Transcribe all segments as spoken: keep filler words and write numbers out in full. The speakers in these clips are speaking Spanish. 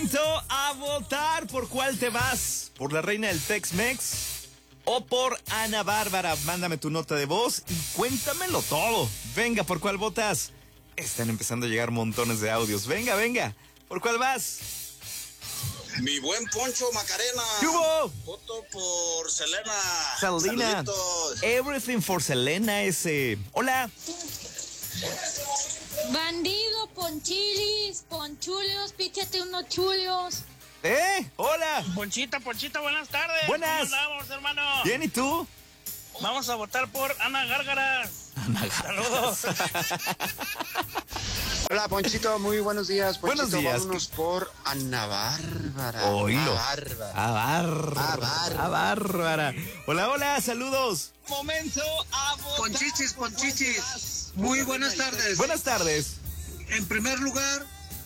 momento a votar. ¿Por cuál te vas? ¿Por la reina del Tex-Mex o por Ana Bárbara? Mándame tu nota de voz y cuéntamelo todo. Venga, ¿por cuál votas? Están empezando a llegar montones de audios. Venga, venga. ¿Por cuál vas? Mi buen Poncho Macarena. ¿Qué hubo? Voto por Selena. Selena. Saluditos. Everything for Selena ese. Hola. Bandido, ponchilis, ponchulios, píchate unos chulios. ¿Eh? Hola. Ponchita, Ponchita, buenas tardes. Buenas. ¿Cómo andamos, hermano? Bien, ¿y tú? Vamos a votar por Ana Gárgaras. Ana Gárgaras. Saludos. Hola, Ponchito, muy buenos días. Ponchito, Buenos días. vámonos por Ana Bárbara. Oílo. Ana Bárbara. A Bárbara. A Bárbara. A Bárbara. Hola, hola, saludos. Momento a votar. Ponchichis, Ponchichis, muy buenas tardes. Buenas tardes. En primer lugar,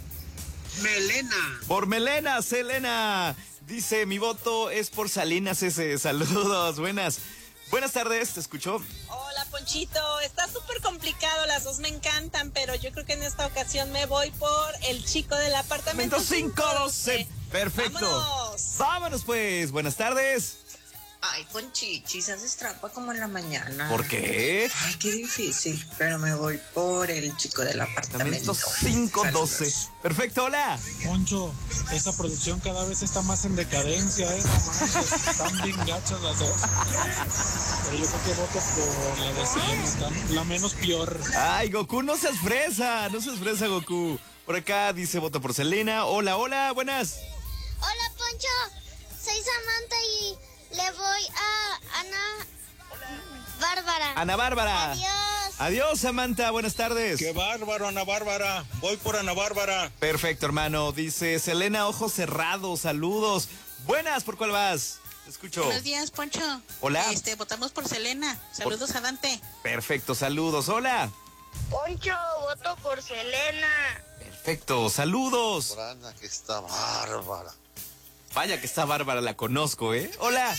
Melena. Por Melena, Selena. Dice, mi voto es por Salinas ese. Saludos, buenas. Buenas tardes, ¿te escuchó? Hola, Ponchito. Está súper complicado, las dos me encantan, pero yo creo que en esta ocasión me voy por el chico del apartamento cinco doce. Perfecto. ¡Vámonos! Vámonos pues, buenas tardes. Ay, Ponchichis, haces trampa como en la mañana. ¿Por qué? Ay, qué difícil, pero me voy por el chico del apartamento. Apartamento cinco doce. Saludos. Perfecto, hola. Poncho, esa producción cada vez está más en decadencia, ¿eh? No manches, están bien gachas las dos. Pero yo creo que voto por la de Selena, está la menos peor. Ay, Goku, no seas fresa, no seas fresa, Goku. Por acá dice, voto por Selena. Hola, hola, buenas. Hola, Poncho. Soy Samantha y le voy a Ana Bárbara. Ana Bárbara. Adiós. Adiós, Samantha, buenas tardes. Qué bárbaro, Ana Bárbara. Voy por Ana Bárbara. Perfecto, hermano. Dice Selena, ojos cerrados, saludos. Buenas, ¿por cuál vas? Te escucho. Buenos días, Poncho. Hola. Este, votamos por Selena. Saludos Por... a Dante. Perfecto, saludos. Hola. Poncho, voto por Selena. Perfecto, saludos. Por Ana, que está bárbara. Vaya que está Bárbara, la conozco, ¿eh? Hola.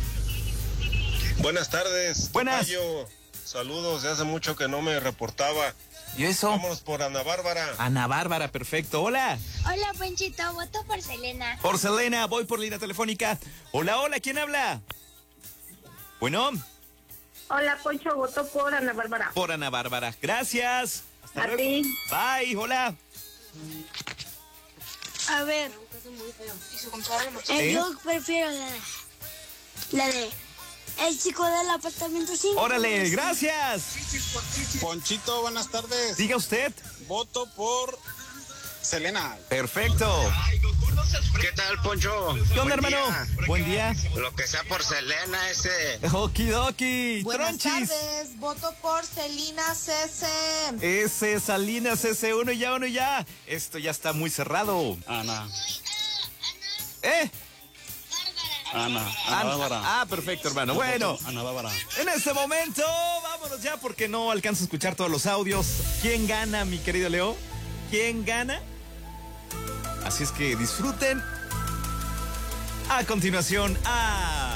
Buenas tardes. Buenas. Tocayo. Saludos, de hace mucho que no me reportaba. ¿Y eso? Vámonos por Ana Bárbara. Ana Bárbara, perfecto. Hola. Hola, Ponchito, voto por Selena. Por Selena, voy por línea telefónica. Hola, hola, ¿quién habla? Bueno. Hola, Poncho, voto por Ana Bárbara. Por Ana Bárbara. Gracias. Hasta A luego. ti. Bye, hola. A ver, ¿Eh? yo prefiero la de, la de el chico del apartamento cinco. Órale, gracias. Ponchito, buenas tardes. Diga usted. Voto por Selena. Perfecto. ¿Qué tal, Poncho? ¿Qué onda, Buen hermano? día. Buen día. Lo que sea por Selena, ese. Okidoki. Buenas Tronchis. tardes, voto por Celina C C. Ese Salinas, ese uno y ya, uno y ya. Esto ya está muy cerrado. Ana. ¿Eh? Ana. Ana Bárbara. Ah, perfecto, hermano. Bueno, Ana Bárbara. en este momento, vámonos ya porque no alcanzo a escuchar todos los audios. ¿Quién gana, mi querido Leo? ¿Quién gana? Así es que disfruten. A continuación, a...